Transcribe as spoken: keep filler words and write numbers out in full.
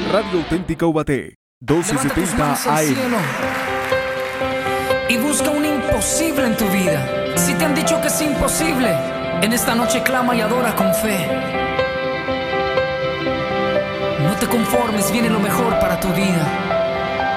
Radio Auténtica Ubaté, doce setenta A M. Y busca un imposible en tu vida. Si te han dicho que es imposible, en esta noche clama y adora con fe. No te conformes, viene lo mejor para tu vida.